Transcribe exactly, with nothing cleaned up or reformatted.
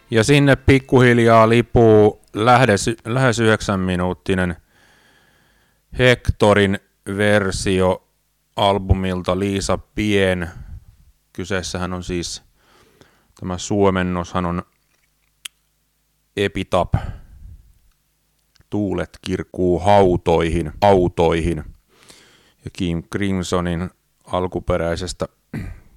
Ja sinne pikkuhiljaa lipuu lähes, lähes yhdeksän minuuttinen Hectorin versio albumilta Liisa Pien. Kyseessähän on siis, tämä suomennoshan on Epitap, Tuulet kirkuu hautoihin, autoihin. Ja King Crimsonin alkuperäisestä